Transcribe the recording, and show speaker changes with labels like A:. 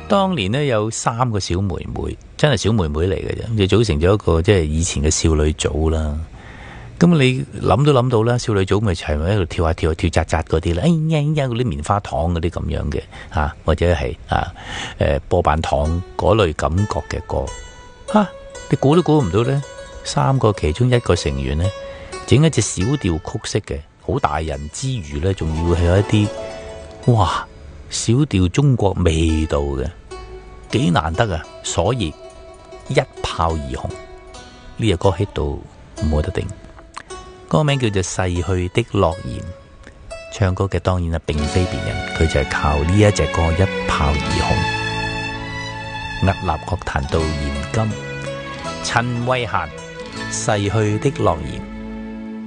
A: 當年呢，有3個小妹妹，真係小妹妹嚟嘅啫，就組成咗一個即係以前嘅少女組啦。咁你諗都諗到啦，少女組咪係咪喺度跳下跳下跳紮紮嗰啲啦？哎呀，嗰啲棉花糖嗰啲咁樣嘅或者係波板糖嗰類感覺嘅歌你估都估唔到呢，3個其中1個成員呢，整一隻小調曲式嘅，好大人之餘呢，仲要係有一啲小調中國味道嘅，幾難得啊！所以一炮而紅，呢隻歌 hit 到冇得頂。歌名叫做《逝去的諾言》，唱歌嘅當然並非別人，佢就係靠呢一隻歌一炮而紅。屹立樂壇到現今，陳慧嫻《逝去的諾言》。